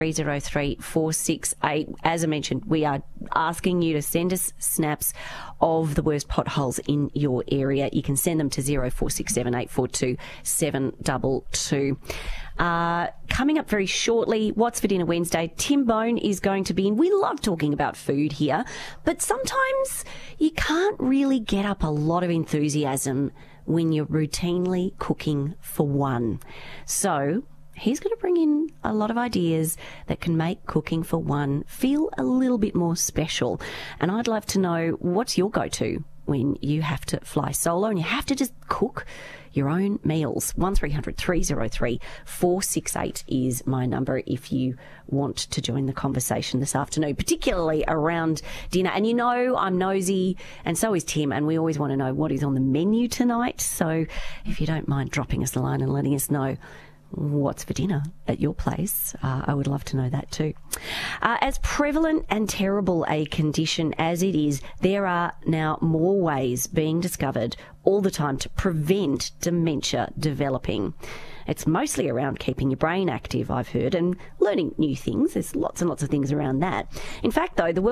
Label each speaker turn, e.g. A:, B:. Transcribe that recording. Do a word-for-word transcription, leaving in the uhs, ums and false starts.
A: three zero three, four six eight. As I mentioned, we are asking you to send us snaps of the worst potholes in your area. You can send them to zero four six seven eight four two seven two two. Uh, coming up very shortly, What's for Dinner Wednesday, Tim Bone is going to be in. We love talking about food here, but sometimes you can't really get up a lot of enthusiasm when you're routinely cooking for one. So he's going to bring in a lot of ideas that can make cooking for one feel a little bit more special. And I'd love to know, what's your go-to when you have to fly solo and you have to just cook your own meals? one three hundred, three zero three, four six eight is my number if you want to join the conversation this afternoon, particularly around dinner. And you know I'm nosy, and so is Tim, and we always want to know what is on the menu tonight. So if you don't mind dropping us a line and letting us know what's for dinner at your place, uh, I would love to know that too. Uh, as prevalent and terrible a condition as it is, there are now more ways being discovered all the time to prevent dementia developing. It's mostly around keeping your brain active, I've heard, and learning new things. There's lots and lots of things around that. In fact, though, the